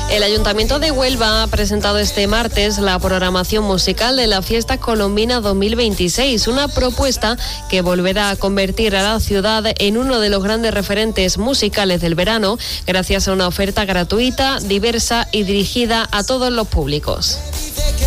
El Ayuntamiento de Huelva ha presentado este martes la programación musical de la Fiesta Colombina 2026, una propuesta que volverá a convertir a la ciudad en uno de los grandes referentes musicales del verano, gracias a una oferta gratuita, diversa y dirigida a todos los públicos.